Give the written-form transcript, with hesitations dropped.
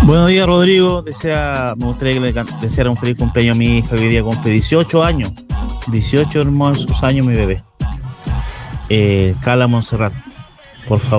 Buenos días, Rodrigo. Me gustaría que deseara un feliz cumpleaños a mi hija, que hoy día cumple 18 años. 18 hermosos años, mi bebé. Carla Montserrat, por favor.